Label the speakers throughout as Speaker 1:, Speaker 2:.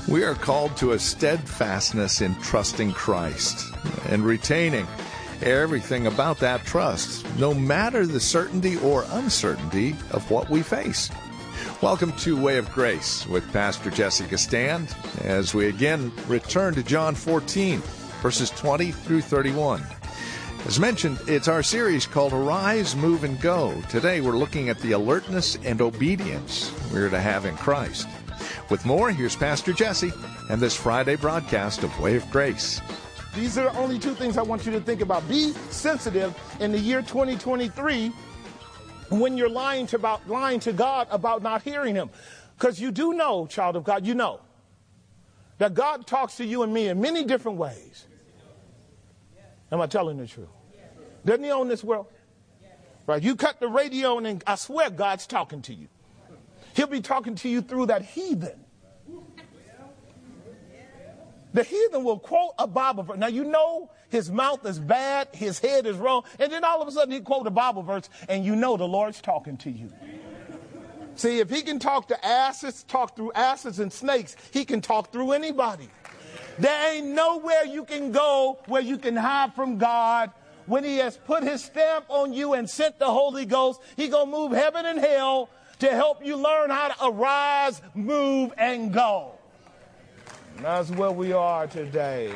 Speaker 1: We are called to a steadfastness in trusting Christ and retaining everything about that trust, no matter the certainty or uncertainty of what we face. Welcome to Way of Grace with Pastor Jesse Gistand as we again return to John 14, verses 20 through 31. As mentioned, it's our series called Arise, Move, and Go. Today we're looking at the alertness and obedience we're to have in Christ. With more, here's Pastor Jesse and this Friday broadcast of Way of Grace.
Speaker 2: These are only two things I want you to think about. Be sensitive in the year 2023 when you're lying to God about not hearing Him. Because you do know, child of God, you know that God talks to you and me in many different ways. Am I telling the truth? Doesn't He own this world? Right? You cut the radio and I swear God's talking to you. He'll be talking to you through that heathen. The heathen will quote a Bible verse. Now, you know his mouth is bad, his head is wrong, and then all of a sudden he quote a Bible verse, and you know the Lord's talking to you. See, if he can talk to asses, talk through asses and snakes, he can talk through anybody. There ain't nowhere you can go where you can hide from God. When he has put his stamp on you and sent the Holy Ghost, he gonna move heaven and hell to help you learn how to arise, move, and go. And that's where we are today.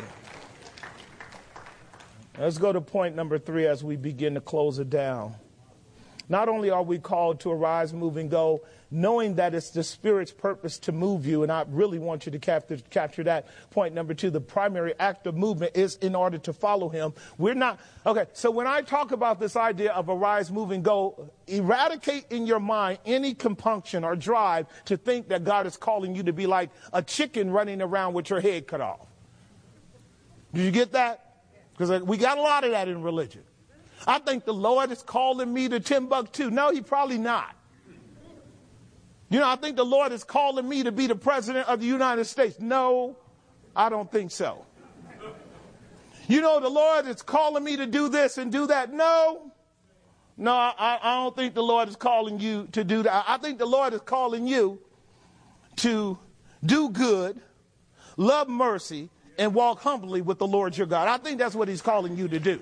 Speaker 2: Let's go to point number 3 as we begin to close it down. Not only are we called to arise, move, and go, knowing that it's the Spirit's purpose to move you, and I really want you to capture that. Point number 2, the primary act of movement is in order to follow Him. So when I talk about this idea of arise, move, and go, eradicate in your mind any compunction or drive to think that God is calling you to be like a chicken running around with your head cut off. Did you get that? Because we got a lot of that in religion. I think the Lord is calling me to Timbuktu. No, He probably not. You know, I think the Lord is calling me to be the president of the United States. No, I don't think so. You know, the Lord is calling me to do this and do that. No, I don't think the Lord is calling you to do that. I think the Lord is calling you to do good, love mercy, and walk humbly with the Lord your God. I think that's what He's calling you to do.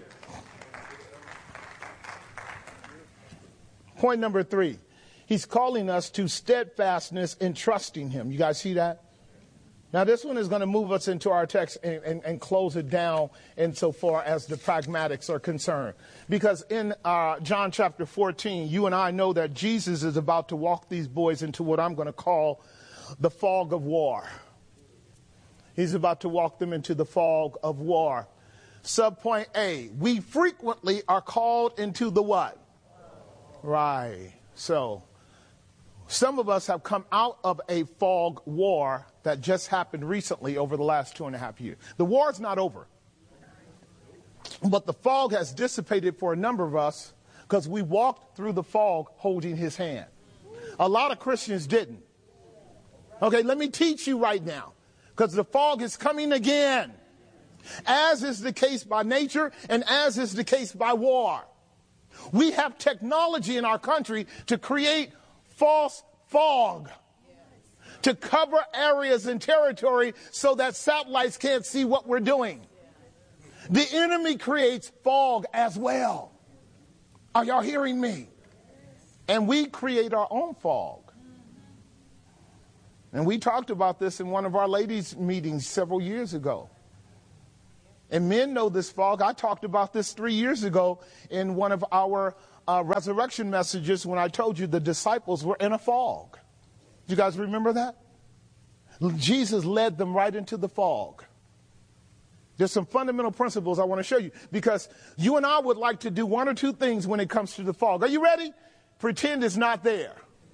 Speaker 2: Point number 3, He's calling us to steadfastness in trusting Him. You guys see that? Now, this one is going to move us into our text and close it down insofar as the pragmatics are concerned. Because in John chapter 14, you and I know that Jesus is about to walk these boys into what I'm going to call the fog of war. He's about to walk them into the fog of war. Subpoint A, we frequently are called into the what? Right. So some of us have come out of a fog war that just happened recently over the last 2.5 years. The war is not over. But the fog has dissipated for a number of us because we walked through the fog holding His hand. A lot of Christians didn't. Okay, let me teach you right now, because the fog is coming again, as is the case by nature and as is the case by war. We have technology in our country to create false fog, to cover areas and territory so that satellites can't see what we're doing. The enemy creates fog as well. Are y'all hearing me? And we create our own fog. And we talked about this in one of our ladies' meetings several years ago. And men know this fog. I talked about this 3 years ago in one of our resurrection messages when I told you the disciples were in a fog. Do you guys remember that? Jesus led them right into the fog. There's some fundamental principles I want to show you, because you and I would like to do one or two things when it comes to the fog. Are you ready? Pretend it's not there.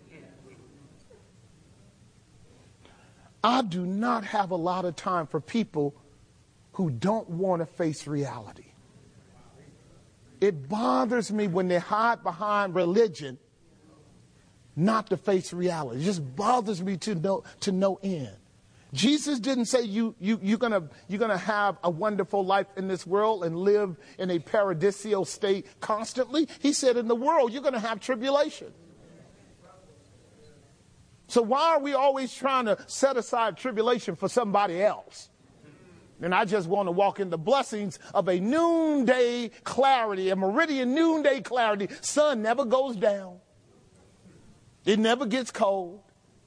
Speaker 2: I do not have a lot of time for people who don't want to face reality. It bothers me when they hide behind religion not to face reality. It just bothers me to no end. Jesus didn't say you're gonna have a wonderful life in this world and live in a paradisial state constantly. He said in the world you're gonna have tribulation. So why are we always trying to set aside tribulation for somebody else? And I just want to walk in the blessings of a noonday clarity, a meridian noonday clarity. Sun never goes down. It never gets cold.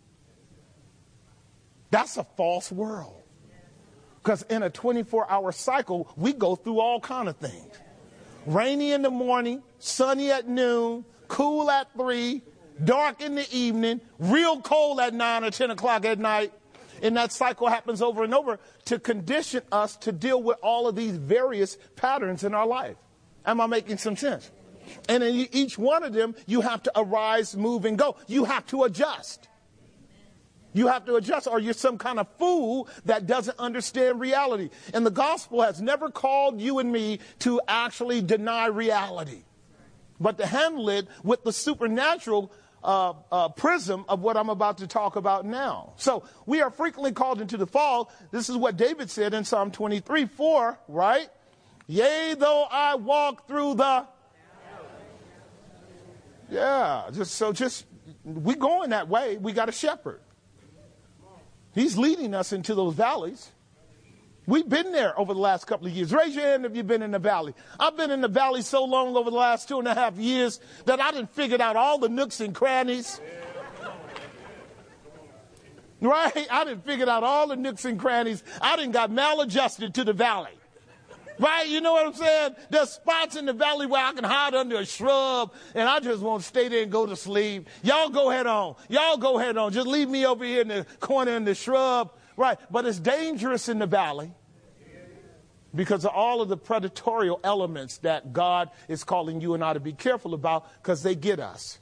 Speaker 2: That's a false world. Because in a 24-hour cycle, we go through all kind of things. Rainy in the morning, sunny at noon, cool at 3, dark in the evening, real cold at 9 or 10 o'clock at night. And that cycle happens over and over to condition us to deal with all of these various patterns in our life. Am I making some sense? And in each one of them, you have to arise, move, and go. You have to adjust. You have to adjust, or you're some kind of fool that doesn't understand reality. And the gospel has never called you and me to actually deny reality, but to handle it with the supernatural prism of what I'm about to talk about now. So we are frequently called into the fog. This is what David said in Psalm 23:4, right? Yea, though I walk through the... Yeah, we going that way. We got a shepherd. He's leading us into those valleys. We've been there over the last couple of years. Raise your hand if you've been in the valley. I've been in the valley so long over the last 2.5 years that I done figured out all the nooks and crannies. Right? I done figured out all the nooks and crannies. I done got maladjusted to the valley. Right? You know what I'm saying? There's spots in the valley where I can hide under a shrub and I just want to stay there and go to sleep. Y'all go head on. Y'all go head on. Just leave me over here in the corner in the shrub. Right? But it's dangerous in the valley because of all of the predatory elements that God is calling you and I to be careful about because they get us.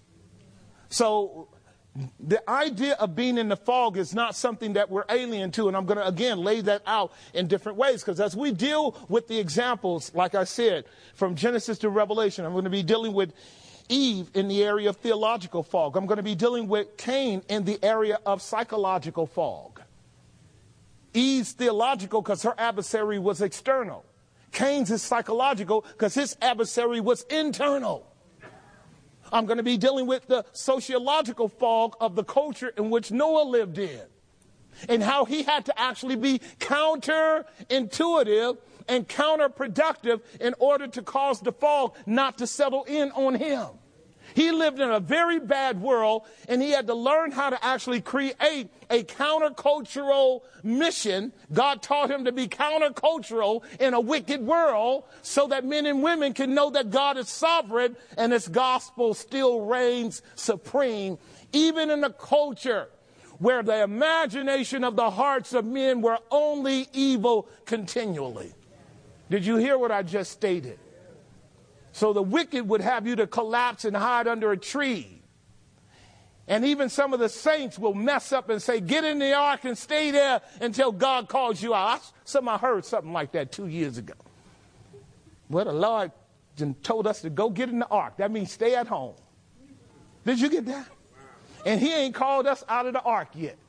Speaker 2: So the idea of being in the fog is not something that we're alien to. And I'm going to, again, lay that out in different ways. Because as we deal with the examples, like I said, from Genesis to Revelation, I'm going to be dealing with Eve in the area of theological fog. I'm going to be dealing with Cain in the area of psychological fog. Eve's theological because her adversary was external. Cain's is psychological because his adversary was internal. I'm going to be dealing with the sociological fog of the culture in which Noah lived in and how he had to actually be counterintuitive and counterproductive in order to cause the fog not to settle in on him. He lived in a very bad world, and he had to learn how to actually create a countercultural mission. God taught him to be countercultural in a wicked world so that men and women can know that God is sovereign and his gospel still reigns supreme, even in a culture where the imagination of the hearts of men were only evil continually. Did you hear what I just stated? So the wicked would have you to collapse and hide under a tree. And even some of the saints will mess up and say, get in the ark and stay there until God calls you out. I heard something like that 2 years ago. Well, the Lord told us to go get in the ark. That means stay at home. Did you get that? And he ain't called us out of the ark yet.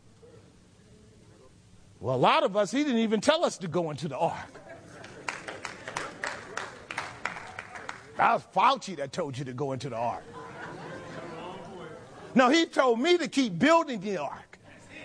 Speaker 2: Well, a lot of us, he didn't even tell us to go into the ark. That was Fauci that told you to go into the ark. No, he told me to keep building the ark.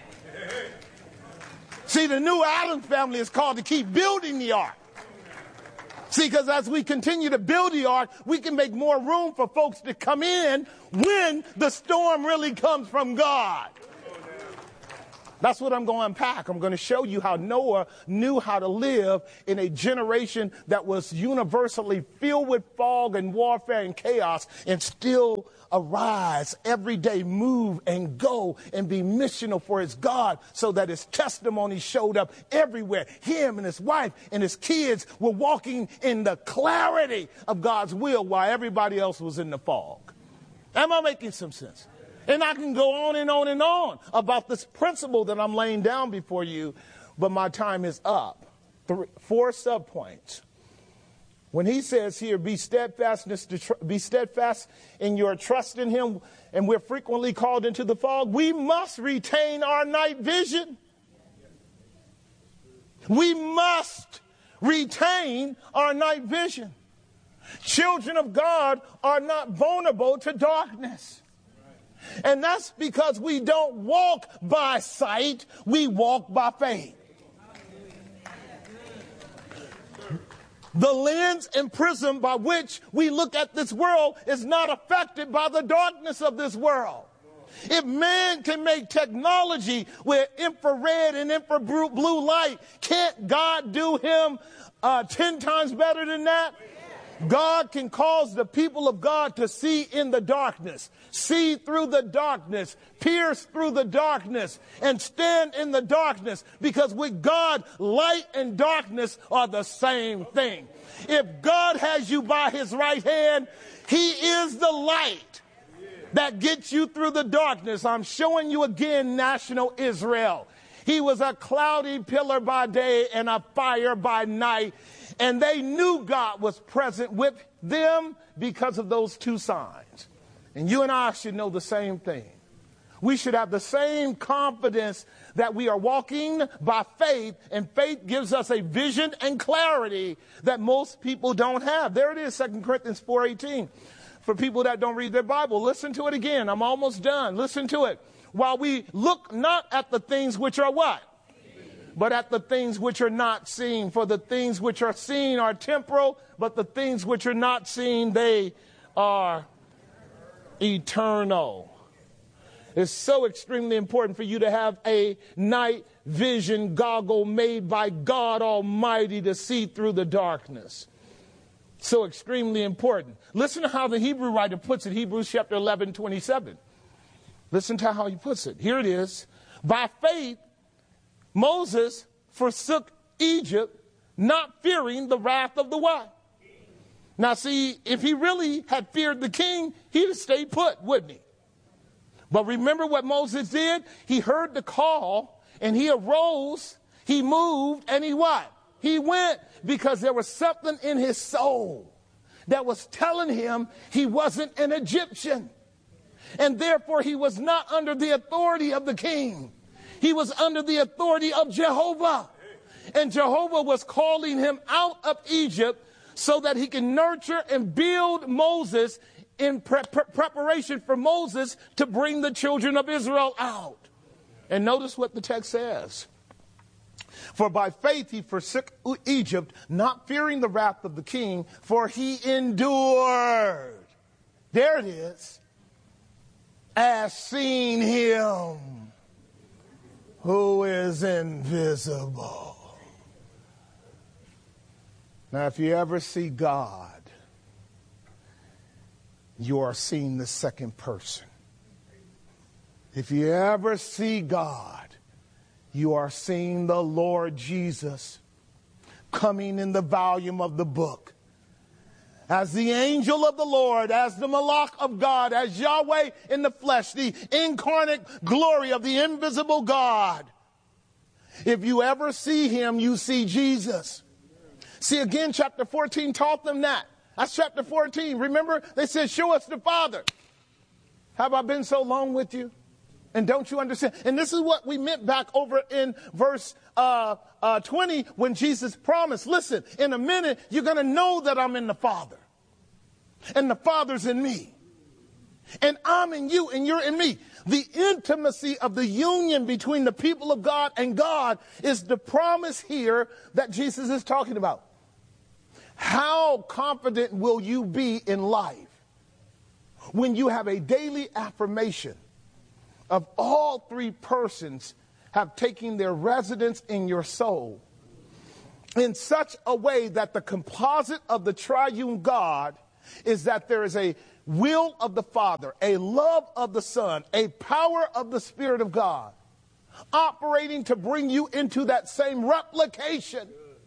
Speaker 2: See, the new Adams family is called to keep building the ark. See, because as we continue to build the ark, we can make more room for folks to come in when the storm really comes from God. That's what I'm going to unpack. I'm going to show you how Noah knew how to live in a generation that was universally filled with fog and warfare and chaos and still arise every day, move and go and be missional for his God so that his testimony showed up everywhere. Him and his wife and his kids were walking in the clarity of God's will while everybody else was in the fog. Am I making some sense? And I can go on and on and on about this principle that I'm laying down before you, but my time is up. 4 subpoints. When he says here, be steadfast in your trust in him, and we're frequently called into the fog, we must retain our night vision. We must retain our night vision. Children of God are not vulnerable to darkness. And that's because we don't walk by sight, we walk by faith. The lens and prism by which we look at this world is not affected by the darkness of this world. If man can make technology with infrared and blue light, can't God do him 10 times better than that? God can cause the people of God to see in the darkness, see through the darkness, pierce through the darkness, and stand in the darkness, because with God, light and darkness are the same thing. If God has you by his right hand, he is the light that gets you through the darkness. I'm showing you again national Israel. He was a cloudy pillar by day and a fire by night. And they knew God was present with them because of those two signs. And you and I should know the same thing. We should have the same confidence that we are walking by faith, and faith gives us a vision and clarity that most people don't have. There it is, 2 Corinthians 4:18. For people that don't read their Bible, listen to it again. I'm almost done. Listen to it. While we look not at the things which are what? But at the things which are not seen. For the things which are seen are temporal, but the things which are not seen, they are eternal. It's so extremely important for you to have a night vision goggle made by God Almighty to see through the darkness. So extremely important. Listen to how the Hebrew writer puts it. Hebrews chapter 11:27. Listen to how he puts it. Here it is. By faith, Moses forsook Egypt, not fearing the wrath of the what? Now see, if he really had feared the king, he'd have stayed put, wouldn't he? But remember what Moses did? He heard the call and he arose, he moved, and he what? He went, because there was something in his soul that was telling him he wasn't an Egyptian. And therefore he was not under the authority of the king. He was under the authority of Jehovah. And Jehovah was calling him out of Egypt so that he can nurture and build Moses in preparation for Moses to bring the children of Israel out. And notice what the text says. For by faith he forsook Egypt, not fearing the wrath of the king, for he endured. There it is. As seen him who is invisible. Now, if you ever see God, you are seeing the second person. If you ever see God, you are seeing the Lord Jesus coming in the volume of the book as the angel of the Lord, as the Malach of God, as Yahweh in the flesh, the incarnate glory of the invisible God. If you ever see him, you see Jesus. See, again, chapter 14 taught them that. That's chapter 14. Remember, they said, show us the Father. Have I been so long with you? And don't you understand? And this is what we meant back over in verse 20 when Jesus promised, listen, in a minute, you're going to know that I'm in the Father. And the Father's in me. And I'm in you and you're in me. The intimacy of the union between the people of God and God is the promise here that Jesus is talking about. How confident will you be in life when you have a daily affirmation of all three persons have taken their residence in your soul in such a way that the composite of the triune God is that there is a will of the Father, a love of the Son, a power of the Spirit of God operating to bring you into that same replication,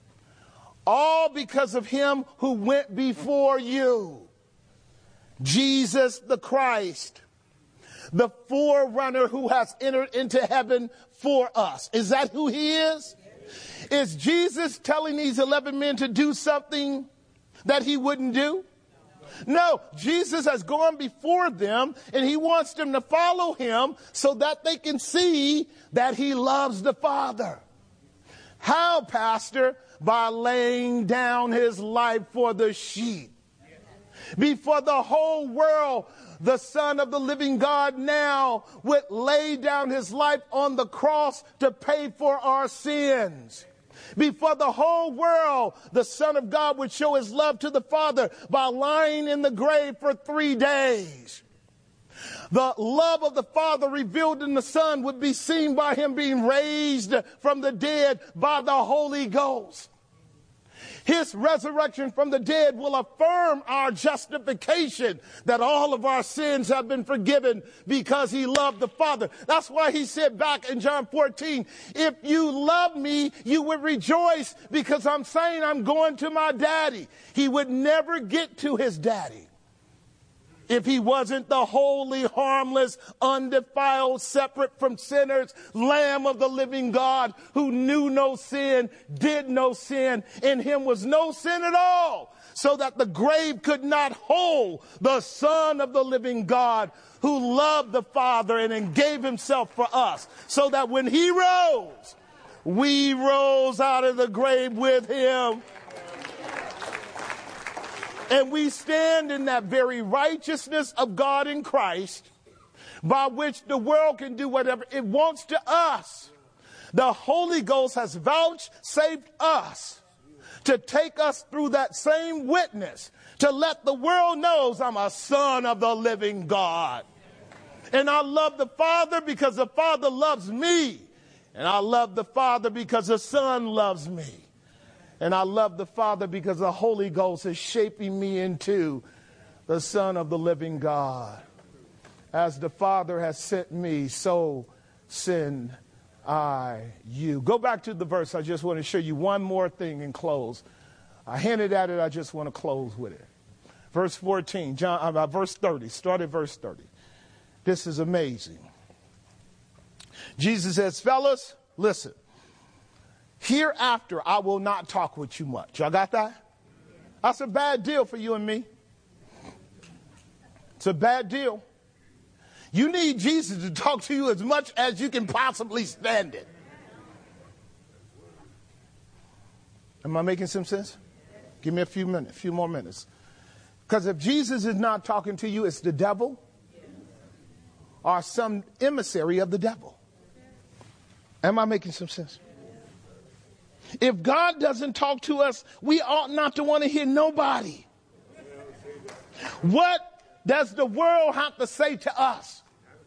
Speaker 2: all because of him who went before you, Jesus the Christ, the forerunner who has entered into heaven for us. Is that who he is? Is Jesus telling these 11 men to do something that he wouldn't do? No, Jesus has gone before them and he wants them to follow him so that they can see that he loves the Father. How, Pastor? By laying down his life for the sheep. Before the whole world the Son of the living God now would lay down his life on the cross to pay for our sins. Before the whole world, the Son of God would show his love to the Father by lying in the grave for 3 days. The love of the Father revealed in the Son would be seen by him being raised from the dead by the Holy Ghost. His resurrection from the dead will affirm our justification that all of our sins have been forgiven because he loved the Father. That's why he said back in John 14, if you love me, you would rejoice because I'm saying I'm going to my daddy. He would never get to his daddy if he wasn't the holy, harmless, undefiled, separate from sinners, Lamb of the living God who knew no sin, did no sin, in him was no sin at all, so that the grave could not hold the Son of the living God who loved the Father and gave himself for us, so that when he rose, we rose out of the grave with him. And we stand in that very righteousness of God in Christ, by which the world can do whatever it wants to us. The Holy Ghost has vouchsafed us to take us through that same witness, to let the world know I'm a son of the living God. And I love the Father because the Father loves me. And I love the Father because the Son loves me. And I love the Father because the Holy Ghost is shaping me into the Son of the living God. As the Father has sent me, so send I you. Go back to the verse. I just want to show you one more thing and close. I hinted at it. I just want to close with it. Verse 14, verse 30. Start at verse 30. This is amazing. Jesus says, fellas, listen. Hereafter, I will not talk with you much. Y'all got that? That's a bad deal for you and me. It's a bad deal. You need Jesus to talk to you as much as you can possibly stand it. Am I making some sense? Give me a few more minutes. Because if Jesus is not talking to you, it's the devil or some emissary of the devil. Am I making some sense? If God doesn't talk to us, we ought not to want to hear nobody. What does the world have to say to us?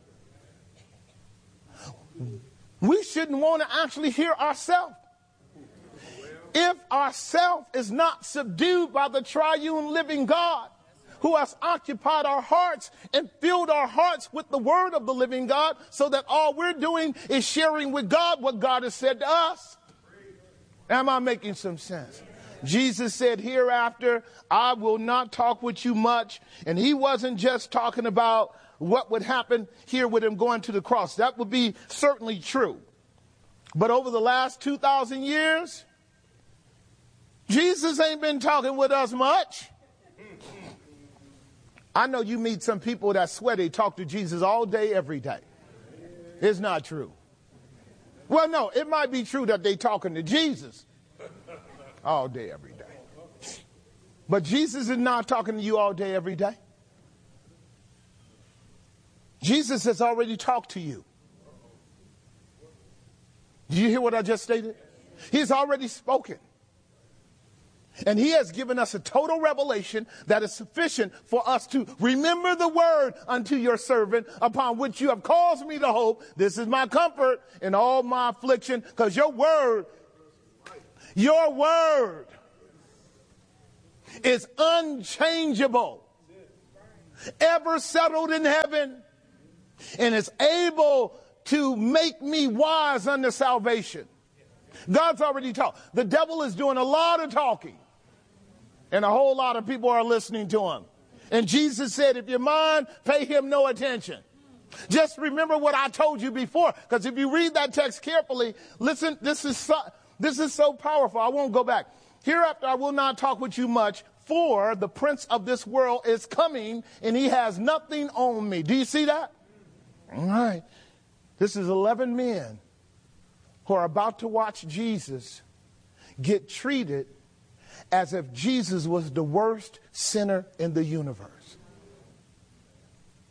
Speaker 2: We shouldn't want to actually hear ourselves. If ourself is not subdued by the triune living God, who has occupied our hearts and filled our hearts with the word of the living God, so that all we're doing is sharing with God what God has said to us. Am I making some sense? Jesus said, hereafter, I will not talk with you much. And he wasn't just talking about what would happen here with him going to the cross. That would be certainly true. But over the last 2,000 years, Jesus ain't been talking with us much. I know you meet some people that swear they talk to Jesus all day, every day. It's not true. Well, no, it might be true that they talking to Jesus all day, every day. But Jesus is not talking to you all day, every day. Jesus has already talked to you. Did you hear what I just stated? He's already spoken. And he has given us a total revelation that is sufficient for us to remember the word unto your servant, upon which you have caused me to hope. This is my comfort in all my affliction, because your word is unchangeable, ever settled in heaven, and is able to make me wise unto salvation. God's already talked. The devil is doing a lot of talking. And a whole lot of people are listening to him. And Jesus said, if you're mine, pay him no attention. Just remember what I told you before. Because if you read that text carefully, listen, this is so powerful. I won't go back. Hereafter I will not talk with you much, for the prince of this world is coming, and he has nothing on me. Do you see that? All right. This is 11 men who are about to watch Jesus get treated as if Jesus was the worst sinner in the universe.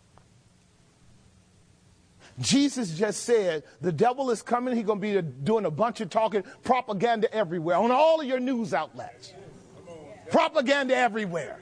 Speaker 2: Jesus just said the devil is coming. He's going to be doing a bunch of talking, propaganda everywhere, on all of your news outlets. Propaganda everywhere.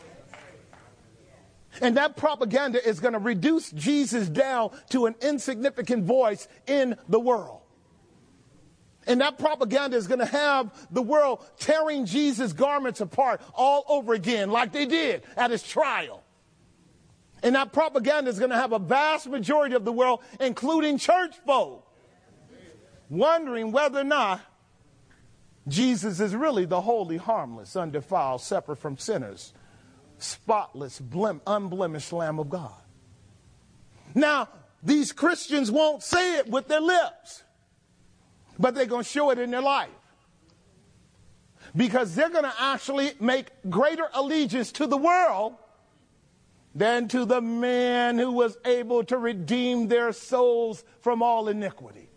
Speaker 2: And that propaganda is going to reduce Jesus down to an insignificant voice in the world. And that propaganda is going to have the world tearing Jesus' garments apart all over again, like they did at his trial. And that propaganda is going to have a vast majority of the world, including church folk, wondering whether or not Jesus is really the holy, harmless, undefiled, separate from sinners, spotless, unblemished Lamb of God. Now, these Christians won't say it with their lips, but they're going to show it in their life. Because they're going to actually make greater allegiance to the world than to the man who was able to redeem their souls from all iniquity.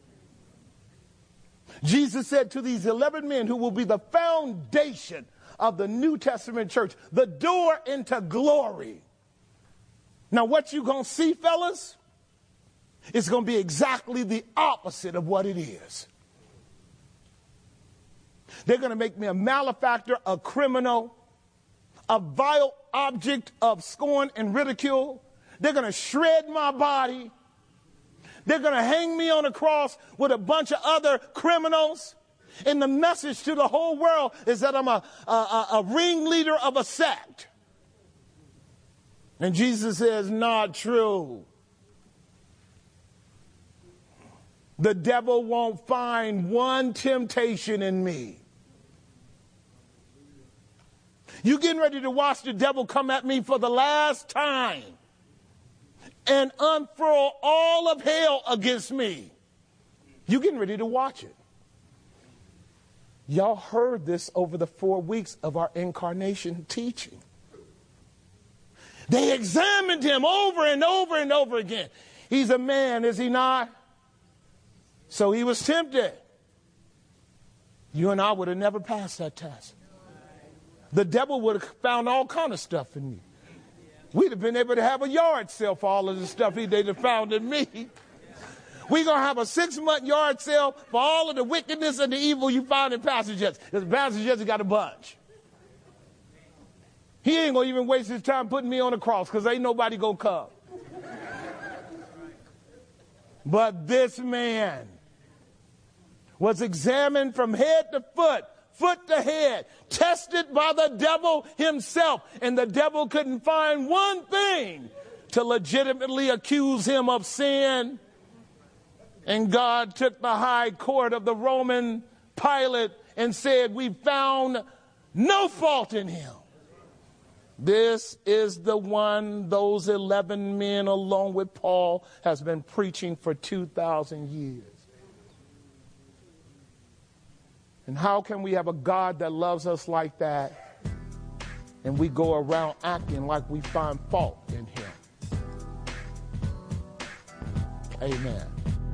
Speaker 2: Jesus said to these 11 men who will be the foundation of the New Testament church, the door into glory. Now what you going to see, fellas, is going to be exactly the opposite of what it is. They're going to make me a malefactor, a criminal, a vile object of scorn and ridicule. They're going to shred my body. They're going to hang me on a cross with a bunch of other criminals. And the message to the whole world is that I'm a ringleader of a sect. And Jesus says, not true. The devil won't find one temptation in me. You getting ready to watch the devil come at me for the last time and unfurl all of hell against me. You getting ready to watch it. Y'all heard this over the 4 weeks of our incarnation teaching. They examined him over and over and over again. He's a man, is he not? So he was tempted. You and I would have never passed that test. The devil would have found all kind of stuff in me. We'd have been able to have a yard sale for all of the stuff they'd have found in me. We're going to have a 6-month yard sale for all of the wickedness and the evil you found in Pastor Jesse. Because Pastor Jesse got a bunch. He ain't going to even waste his time putting me on the cross because ain't nobody going to come. But this man was examined from head to foot, foot to head, tested by the devil himself. And the devil couldn't find one thing to legitimately accuse him of sin. And God took the high court of the Roman Pilate and said, we found no fault in him. This is the one those 11 men, along with Paul, has been preaching for 2,000 years. And how can we have a God that loves us like that and we go around acting like we find fault in him? Amen.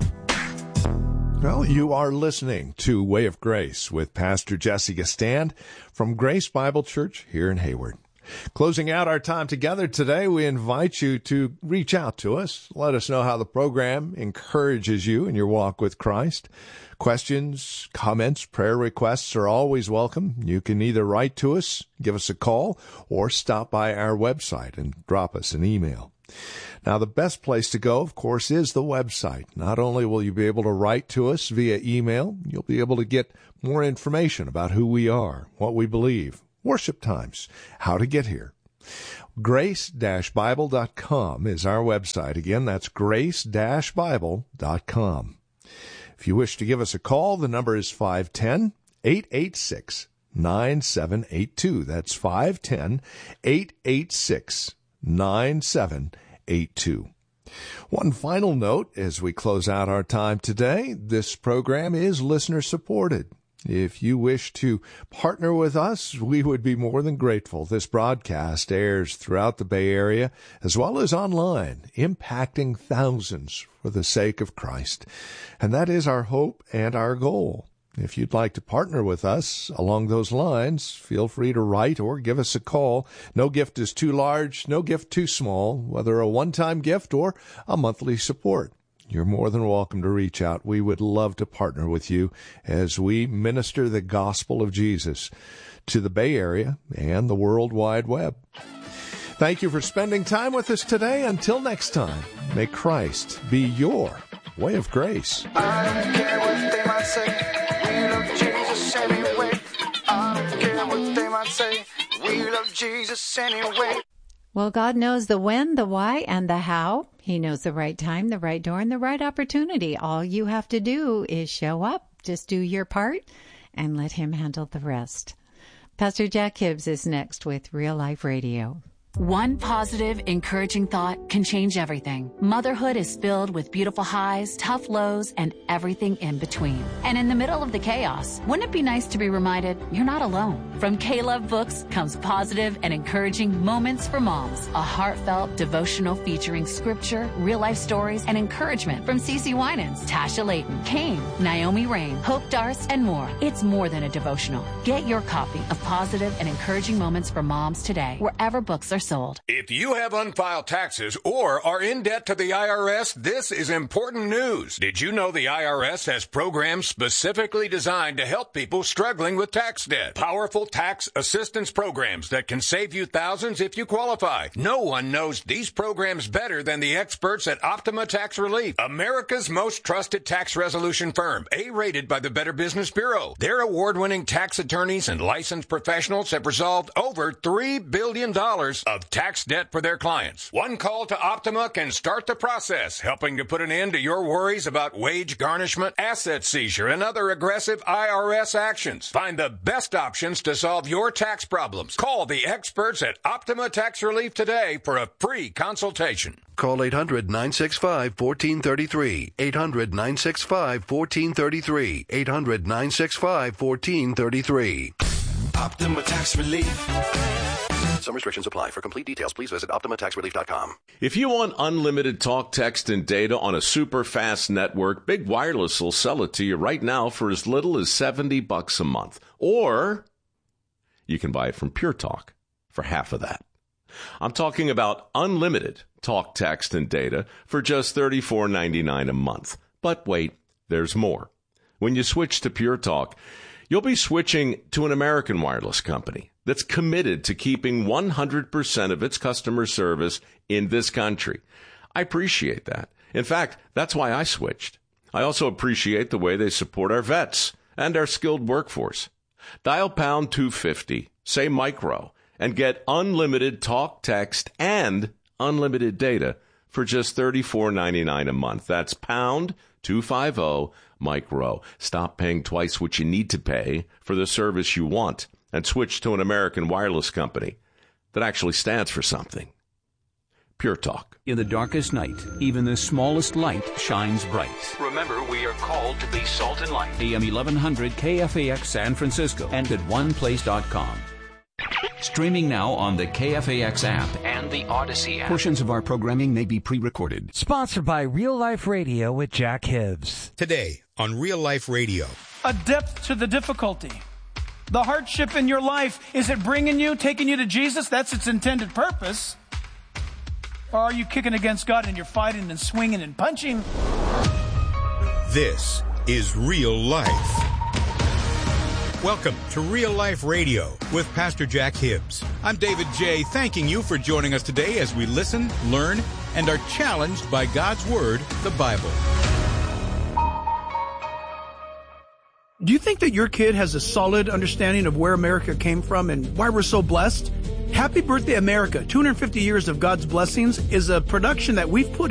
Speaker 1: Well, you are listening to Way of Grace with Pastor Jesse Gistand from Grace Bible Church here in Hayward. Closing out our time together today, we invite you to reach out to us. Let us know how the program encourages you in your walk with Christ. Questions, comments, prayer requests are always welcome. You can either write to us, give us a call, or stop by our website and drop us an email. Now, the best place to go, of course, is the website. Not only will you be able to write to us via email, you'll be able to get more information about who we are, what we believe, worship times, how to get here. Grace-Bible.com is our website. Again, that's Grace-Bible.com. If you wish to give us a call, the number is 510-886-9782. That's 510-886-9782. One final note as we close out our time today, this program is listener supported. If you wish to partner with us, we would be more than grateful. This broadcast airs throughout the Bay Area as well as online, impacting thousands for the sake of Christ. And that is our hope and our goal. If you'd like to partner with us along those lines, feel free to write or give us a call. No gift is too large, no gift too small, whether a one-time gift or a monthly support. you're more than welcome to reach out. We would love to partner with you as we minister the gospel of Jesus to the Bay Area and the World Wide Web. Thank you for spending time with us today. Until next time, may Christ be your way of grace.
Speaker 3: I don't care what they might say, we love Jesus anyway. I don't care what they might say, we love Jesus anyway.
Speaker 4: Well, God knows the when, the why, and the how. He knows the right time, the right door, and the right opportunity. All you have to do is show up. Just do your part and let Him handle the rest. Pastor Jack Hibbs is next with Real Life Radio.
Speaker 5: One positive, encouraging thought can change everything. Motherhood is filled with beautiful highs, tough lows, and everything in between. And in the middle of the chaos, wouldn't it be nice to be reminded you're not alone? From K-Love Books comes positive and encouraging Moments for Moms, a heartfelt devotional featuring scripture, real-life stories, and encouragement from CeCe Winans, Tasha Layton, Kane, Naomi Rain, Hope Darst, and more. It's more than a devotional. Get your copy of Positive and Encouraging Moments for Moms today, wherever books are sold.
Speaker 6: If you have unfiled taxes or are in debt to the IRS, this is important news. Did you know the IRS has programs specifically designed to help people struggling with tax debt? Powerful tax assistance programs that can save you thousands if you qualify. No one knows these programs better than the experts at Optima Tax Relief, America's most trusted tax resolution firm, A-rated by the Better Business Bureau. Their award-winning tax attorneys and licensed professionals have resolved over $3 billion of tax debt for their clients. One call to Optima can start the process, helping to put an end to your worries about wage garnishment, asset seizure, and other aggressive IRS actions. Find the best options to solve your tax problems. Call the experts at Optima Tax Relief today for a free consultation.
Speaker 7: Call 800-965-1433. 800-965-1433. 800-965-1433.
Speaker 3: Optima Tax Relief.
Speaker 7: Some restrictions apply. For complete details, please visit OptimaTaxRelief.com.
Speaker 8: If you want unlimited talk, text, and data on a super fast network, Big Wireless will sell it to you right now for as little as $70 a month. Or you can buy it from Pure Talk for half of that. I'm talking about unlimited talk, text, and data for just $34.99 a month. But wait, there's more. When you switch to Pure Talk, you'll be switching to an American wireless company that's committed to keeping 100% of its customer service in this country. I appreciate that. In fact, that's why I switched. I also appreciate the way they support our vets and our skilled workforce. Dial pound 250, say micro, and get unlimited talk, text, and unlimited data for just $34.99 a month. That's pound 250 micro. Stop paying twice what you need to pay for the service you want and switch to an American wireless company that actually stands for something. Pure Talk.
Speaker 9: In the darkest night, even the smallest light shines bright.
Speaker 10: Remember, we are called to be salt and light.
Speaker 9: AM 1100 KFAX San Francisco and at oneplace.com. Streaming now on the KFAX app
Speaker 10: And the Odyssey app.
Speaker 9: Portions of our programming may be pre-recorded.
Speaker 11: Sponsored by Real Life Radio with Jack Hibbs.
Speaker 12: Today on Real Life Radio.
Speaker 13: A depth to the difficulty. The hardship in your life, is it bringing you, taking you to Jesus? That's its intended purpose. Or are you kicking against God and you're fighting and swinging and punching?
Speaker 12: This is Real Life. Welcome to Real Life Radio with Pastor Jack Hibbs. I'm David J., thanking you for joining us today as we listen, learn, and are challenged by God's Word, the Bible.
Speaker 13: Do you think that your kid has a solid understanding of where America came from and why we're so blessed? Happy Birthday America, 250 Years of God's Blessings is a production that we've put